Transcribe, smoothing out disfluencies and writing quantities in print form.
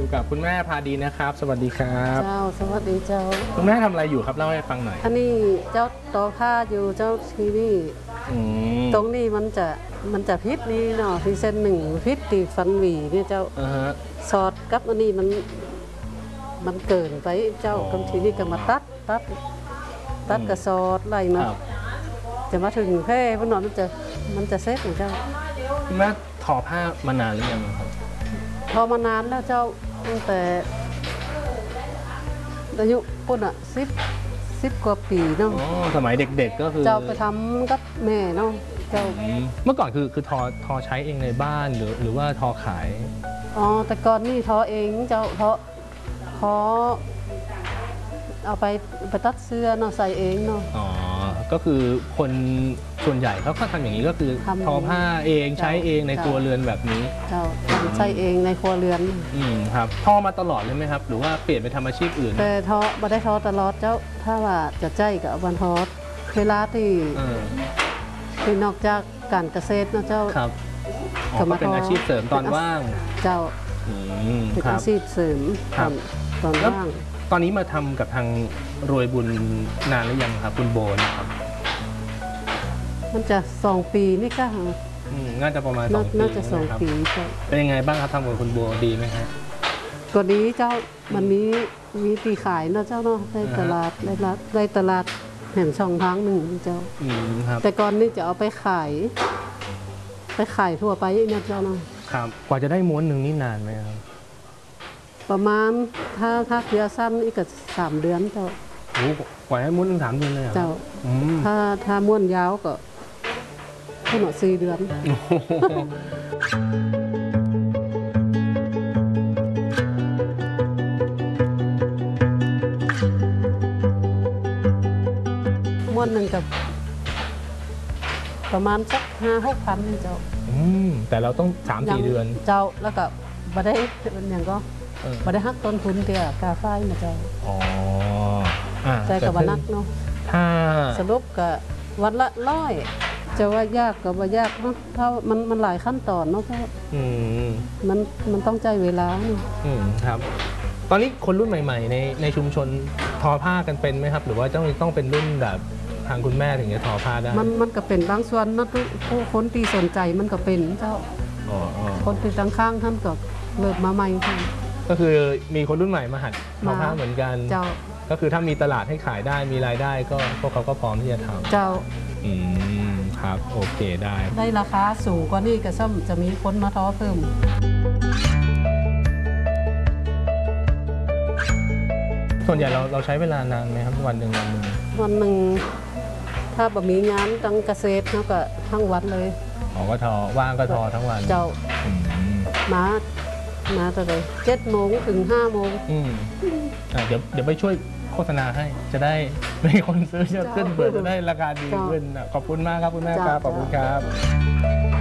อยู่กับคุณแม่พาดีนะครับสวัสดีครับเจ้าสวัสดีเจ้าคุณแม่ทำอะไรอยู่ครับเล่าให้ฟังหน่อยอันนี้เจ้าต่อผ้าอยู่เจ้าทีนี่ตรงนี้มันจะพิษนี่เนาะที่เส้นหนึ่งพิษตีฟันหวีเนี่ยเจ้าสอดกับอันนี้มันเกินไปเจ้ากำทีนี่ก็มาตัดกระสอดอะไรเนาะจะมาถึงแพร่พนอนมันจะเซ็ตของเจ้าคุณแม่ทอผ้ามานานหรือยังครับทอมานานแล้วเจ้าตั้งแต่อายุปุ่นอ่ะ10 กว่าปีเนาะสมัยเด็กๆก็คือเจ้าไปทำกับแม่เนาะเจ้าเมื่อก่อนคือทอใช้เองในบ้านหรือว่าทอขายอ๋อแต่ก่อนนี่ทอเองเจ้าเพราะเอาไปตัดเสื้อเนาะใส่เองเนาะอ๋อก็คือคนส่วนใหญ่เขาก็ทำอย่างนี้ก็คือทอผ้าเองใช้เองในครัวเรือนแบบนี้เจ้าใช้เองในครัวเรือนครับทอมาตลอดเลยไหมครับหรือว่าเปลี่ยนไปทำอาชีพอื่นแต่ทอไม่ได้ทอตลอดเจ้าถ้าว่าจะใจกับวันทอเวลาที่นอกจากการเกษตรนะเจ้าครับก็เป็นอาชีพเสริมตอนว่างเจ้าเป็นอาชีพเสริมตอนว่างตอนนี้มาทำกับทางรวยบุญนานหรือยังครับคุณโบนะครับมันจะ2 ปีนี่ก็น่าจะประมาณ2 ปีน่าจะ2 ปีเป็นยังไงบ้างครับทำกับคุณโบดีไหมครับก็ดีเจ้ามันมีปีขายนะเจ้าเนาะในตลาดแห่งช่องทางหนึ่งเจ้าแต่ก่อนนี่จะเอาไปขายทั่วไปเนี่ยเจ้าเนาะครับกว่าจะได้ม้วนหนึ่งนี่นานไหมครับประมาณถ้าเพียสั้นอีกก็3 เดือนเจ้าโอ้กว่าให้ม้วนถึง3 เดือนเลยเจ้าถ้าม้วนยาวก็ขนาด4 เดือนม้วนหนึ่งกับประมาณสัก5-6 พันเจ้าแต่เราต้อง3-4 เดือนเจ้าแล้วก็มาได้เป็นอย่างก็มาได้หักต้นทุนเตี้ยกาไฟนะเจ้าใจกับวันนักเนาะสรุปกับวันละ100จะว่ายากกับว่ายากเนาะเพราะมันหลายขั้นตอนเนาะเพราะมันต้องใจเวลาเนาะครับตอนนี้คนรุ่นใหม่ๆในชุมชนทอผ้ากันเป็นไหมครับหรือว่าต้องเป็นรุ่นแบบทางคุณแม่ถึงจะทอผ้าได้มันก็เป็นบางส่วนนะผู้คนที่สนใจมันก็เป็นเจ้าคนที่ตั้งข้างท่านก็เลิกมาใหม่ก็คือมีคนรุ่นใหม่มาหัดทอผ้าเหมือนกันเจ้าก็คือถ้ามีตลาดให้ขายได้มีรายได้ก็พวกเขาก็พร้อมที่จะทำเจ้าครับโอเคได้ราคาสูงกว่านี้ก็ซ่อมจะมีคนมาทอเพิ่มส่วนใหญ่เราใช้เวลานานไหมครับวันหนึ่งถ้าแบบมีงานตั้งเกษตรเขาก็ทั้งวันเลยก็ทอว่างก็ทอทั้งวันเจ้ามาตั้งแต่7 โมงถึง5 โมงเดี๋ยวไปช่วยโฆษณาให้จะได้มีคนซื้อเยอะขึ้นเผื่อจะได้ราคาดีขึ้นขอบคุณมากครับคุณแม่ครับขอบคุณครับ